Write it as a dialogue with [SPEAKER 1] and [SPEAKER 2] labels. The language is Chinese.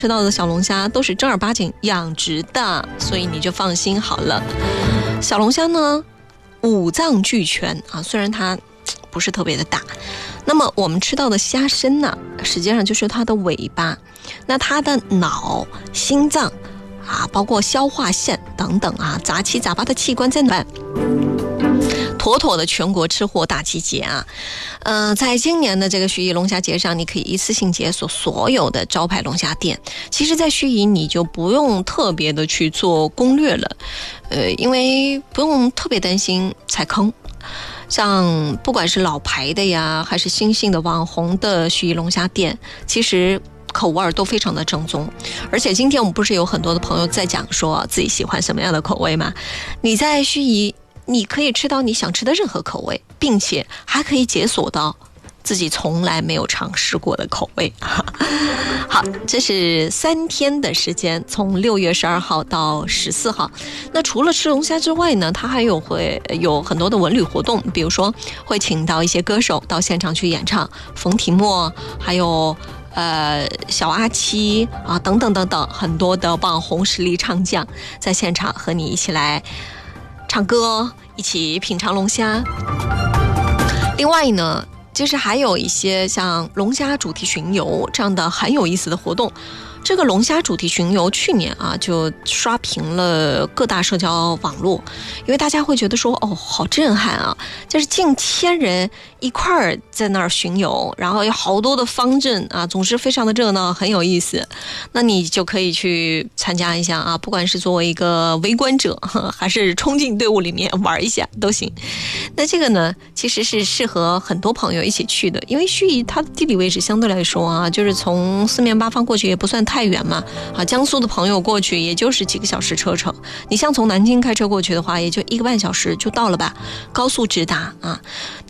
[SPEAKER 1] 吃到的小龙虾都是正儿八经养殖的，所以你就放心好了。小龙虾呢，五脏俱全啊，虽然它不是特别的大。那么我们吃到的虾身呢，实际上就是它的尾巴，那它的脑、心脏啊，包括消化腺等等啊，杂七杂八的器官在哪？妥妥的全国吃货大集结啊！在今年的这个盱眙龙虾节上，你可以一次性解锁所有的招牌龙虾店。其实在盱眙你就不用特别的去做攻略了，因为不用特别担心踩坑。像不管是老牌的呀，还是新兴的网红的盱眙龙虾店，其实口味都非常的正宗。而且今天我们不是有很多的朋友在讲说自己喜欢什么样的口味吗？你在盱眙你可以吃到你想吃的任何口味，并且还可以解锁到自己从来没有尝试过的口味。好，这是3天的时间，从6月12号到14号。那除了吃龙虾之外呢，它还会有很多的文旅活动，比如说会请到一些歌手到现场去演唱，冯提莫，还有小阿七啊，等等等等，很多的网红实力唱将在现场和你一起来唱歌，一起品尝龙虾。另外呢，其实还有一些像龙虾主题巡游这样的很有意思的活动。这个龙虾主题巡游去年啊就刷屏了各大社交网络，因为大家会觉得说好震撼啊，就是近1000人一块儿在那儿巡游，然后有好多的方阵啊，总是非常的热闹，很有意思。那你就可以去参加一下啊，不管是作为一个围观者还是冲进队伍里面玩一下都行。那这个呢其实是适合很多朋友一起去的，因为盱眙它的地理位置相对来说啊，就是从四面八方过去也不算太远嘛，啊，江苏的朋友过去也就是几个小时车程，你像从南京开车过去的话，也就1个半小时就到了吧，高速直达啊。